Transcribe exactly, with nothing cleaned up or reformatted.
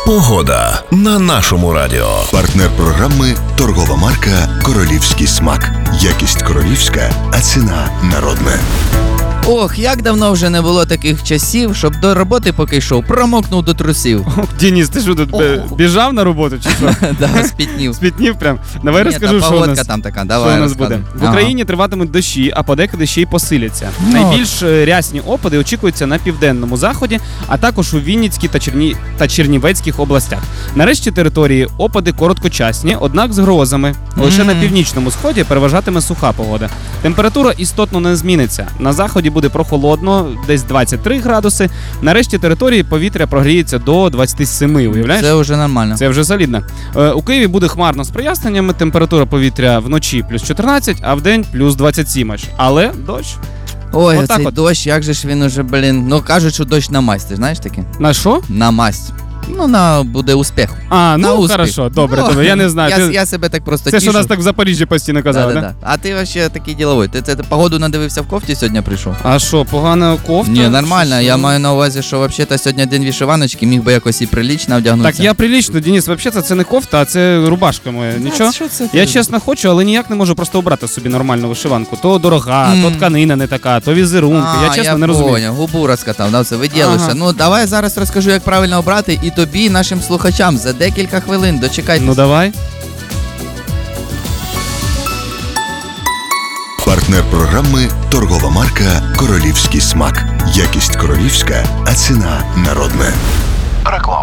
Погода на нашому радіо. Партнер програми – торгова марка «Королівський смак». Якість королівська, а ціна народна. Ох, як давно вже не було таких часів, щоб до роботи поки йшов, промокнув до трусів. Ох, Денис, ти що тут бе- біжав на роботу чи що? Да, спітнів. Спітнів прям. Давай Ні, розкажу, та що у погодка нас, там така, що давай у нас розказуй. буде. В Ага. Україні триватимуть дощі, а подекуди ще й посиляться. Ну, Найбільш е, рясні опади очікуються на південному заході, а також у Вінницькій та, Черні... та Чернівецьких областях. Нарешті території опади короткочасні, однак з грозами. Лише на Мгм. північному сході переважатиме суха погода. Температура істотно не зміниться. На заході буде прохолодно, десь двадцять три градуси. Нарешті території повітря прогріється до двадцять сім, уявляєш? Це вже нормально. Це вже солідно. Е, у Києві буде хмарно з проясненнями, температура повітря вночі плюс чотирнадцять, а вдень плюс двадцять сім аж. Але дощ. Ой, Отак оцей от. дощ, як же ж він уже, блін. Ну кажуть, що дощ на масть, ти знаєш таке? На що? На масть. Ну, на буде успіх. А, На ну успіх. хорошо, добре, Ну, добре, я не знаю. Я, Ти- я себе так просто Це тішу. що нас так в Запоріжжі постійно казали, да, да? да, да. А ти вообще такий діловий. Ти це ти погоду надивився в кофті сьогодні прийшов? А що, погана кофта? Ні, нормально. Що? Я маю на увазі, що взагалі сьогодні день вишиваночки, міг би якось і прилічно вдягнутися. Так, я прилічно, Денис, взагалі це не кофта, а це рубашка моя. Нічого? Що це? Я чесно хочу, але ніяк не можу просто обрати собі нормальну вишиванку. То дорога, Мм. то тканина не така, то візерунки. Я чесно не розумію. поняв, губу розкатав, да, це виділишся. Ага. Ну, давай зараз розкажу, як правильно обрати і тобі, і нашим слухачам за декілька хвилин. Дочекайтесь. Ну давай. Партнер програми – торгова марка «Королівський смак». Якість королівська, а ціна народна.